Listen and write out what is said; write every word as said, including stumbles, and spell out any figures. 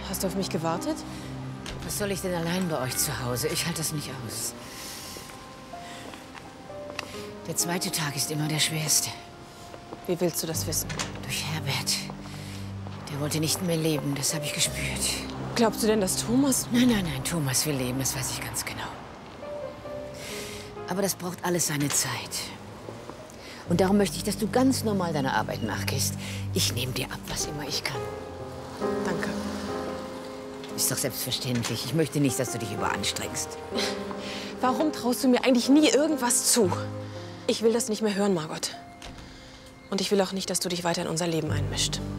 Hast du auf mich gewartet? Was soll ich denn allein bei euch zu Hause? Ich halte das nicht aus. Der zweite Tag ist immer der schwerste. Wie willst du das wissen? Durch Herbert. Der wollte nicht mehr leben, das habe ich gespürt. Glaubst du denn, dass Thomas... Nein, nein, nein, Thomas will leben, das weiß ich ganz genau. Aber das braucht alles seine Zeit. Und darum möchte ich, dass du ganz normal deiner Arbeit nachgehst. Ich nehme dir ab, was immer ich kann. Danke. Ist doch selbstverständlich. Ich möchte nicht, dass du dich überanstrengst. Warum traust du mir eigentlich nie irgendwas zu? Ich will das nicht mehr hören, Margot. Und ich will auch nicht, dass du dich weiter in unser Leben einmischt.